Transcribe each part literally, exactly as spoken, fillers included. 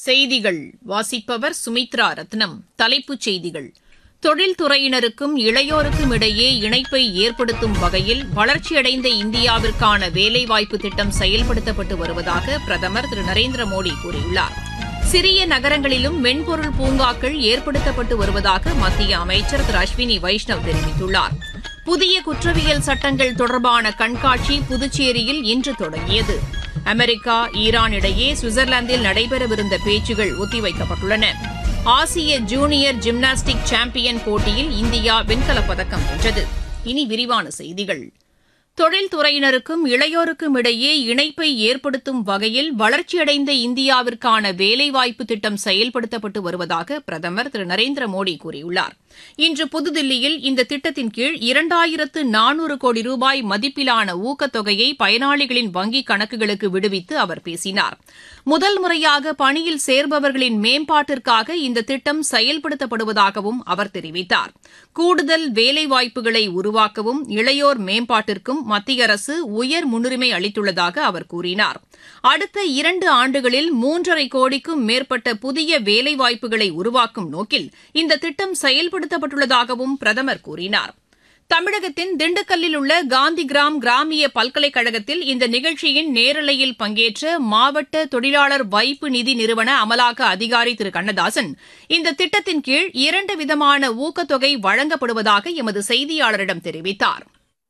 செய்திகள் வாசிப்பவர் சுமித்ரா ரத்னம். தலைப்புச் செய்திகள்: தொழில்துறையினருக்கும் இளையோருக்கும் இடையே இணைப்பை ஏற்படுத்தும் வகையில் வளர்ச்சியடைந்த இந்தியாவிற்கான வேலைவாய்ப்பு திட்டம் செயல்படுத்தப்பட்டு வருவதாக பிரதமர் திரு நரேந்திர மோடி கூறியுள்ளார். சிறிய நகரங்களிலும் மென்பொருள் பூங்காக்கள் ஏற்படுத்தப்பட்டு வருவதாக மத்திய அமைச்சர் திரு அஸ்வினி வைஷ்ணவ் தெரிவித்துள்ளார். புதிய குற்றவியல் சட்டங்கள் தொடர்பான கண்காட்சி புதுச்சேரியில் இன்று தொடங்கியது. அமெரிக்கா, ஈரான் இடையே சுவிட்சர்லாந்தில் நடைபெறவிருந்த பேச்சுகள் ஒத்திவைக்கப்பட்டுள்ளன. ஆசிய ஜூனியர் ஜிம்னாஸ்டிக் சாம்பியன் போட்டியில் இந்தியா வெண்கலப் பதக்கம் வென்றது. இனி விரிவான செய்திகள். தொழில்துறையினருக்கும் இளையோருக்கும் இடையே இணைப்பை ஏற்படுத்தும் வகையில் வளர்ச்சியடைந்த இந்தியாவிற்கான வேலைவாய்ப்பு திட்டம் செயல்படுத்தப்பட்டு வருவதாக பிரதமர் திரு நரேந்திர மோடி கூறியுள்ளார். இன்று புதுதில்லியில் இந்த திட்டத்தின் கீழ் இரண்டாயிரத்து நானூறு கோடி ரூபாய் மதிப்பிலான ஊக்கத்தொகையை பயனாளிகளின் வங்கிக் கணக்குகளுக்கு விடுவித்து அவர் பேசினார். முதல் முறையாக பணியில் சேர்பவர்களின் மேம்பாட்டிற்காக இந்த திட்டம் செயல்படுத்தப்படுவதாகவும் அவர் தெரிவித்தார். கூடுதல் வேலைவாய்ப்புகளை உருவாக்கவும் இளையோர் மேம்பாட்டிற்கும் மத்திய அரசு உயர் முன்னுரிமை அளித்துள்ளதாக அவர் கூறினார். அடுத்த இரண்டு ஆண்டுகளில் மூன்றரை கோடிக்கும் மேற்பட்ட புதிய வேலைவாய்ப்புகளை உருவாக்கும் நோக்கில் இந்த திட்டம் செயல்படுத்தப்பட்டுள்ளதாகவும் பிரதமர் கூறினார். தமிழகத்தின் திண்டுக்கல்லில் உள்ள காந்திகிராம் கிராமிய பல்கலைக்கழகத்தில் இந்த நிகழ்ச்சியின் நேரலையில் பங்கேற்ற மாவட்ட தொழிலாளர் வைப்பு நிதி நிறுவன அமலாக்க அதிகாரி திரு கண்ணதாசன், இந்த திட்டத்தின் கீழ் இரண்டு விதமான ஊக்கத்தொகை வழங்கப்படுவதாக எமது செய்தியாளரிடம் தெரிவித்தார்.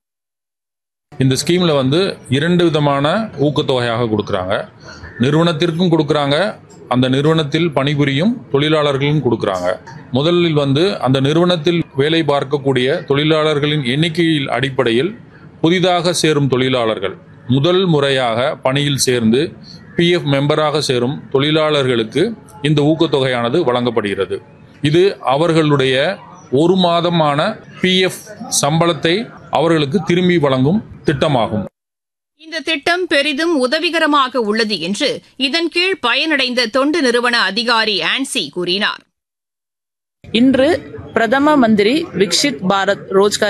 இந்த ஸ்கீம்ல வந்து இரண்டு விதமான ஊக்கத்தொகையாக கொடுக்கறாங்க. நிறுவனத்திற்கும் கொடுக்கறாங்க, அந்த நிறுவனத்தில் பணிபுரியும் தொழிலாளர்களும் கொடுக்கறாங்க. முதலில் வந்து அந்த நிறுவனத்தில் வேலை பார்க்கக்கூடிய தொழிலாளர்களின் எண்ணிக்கையில் அடிப்படையில் புதிதாக சேரும் தொழிலாளர்கள் முதல் முறையாக பணியில் சேர்ந்து பி எஃப் மெம்பராக சேரும் தொழிலாளர்களுக்கு இந்த ஊக்கத்தொகையானது வழங்கப்படுகிறது. இது அவர்களுடைய ஒரு மாதமான பி எஃப் சம்பளத்தை அவர்களுக்கு திரும்பி வழங்கும் திட்டமாகும். இந்த திட்டம் பெரிதும் உதவிகரமாக உள்ளது என்று இதன் கீழ் பயனடைந்த தொண்டு நிறுவன அதிகாரி ஆன்சி கூறினார். இன்று பிரதம மந்திரி விக்ஷித் பாரத் ரோஜ்கார்